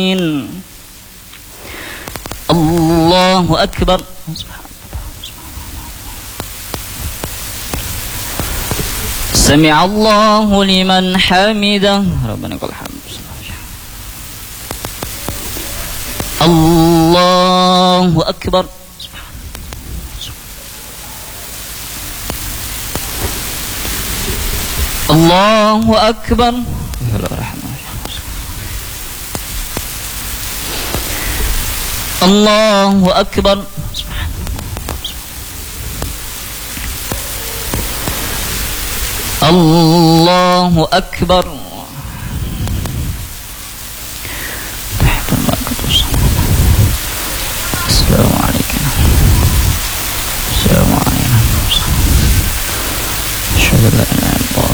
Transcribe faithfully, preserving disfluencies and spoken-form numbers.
Allahu Akbar. Sami'a Allahu liman hamidah. Rabbana lakal hamd. Allahu Akbar. Allahu Akbar. Allahu Akbar. Allahu Akbar. Assalamualaikum. Assalamualaikum.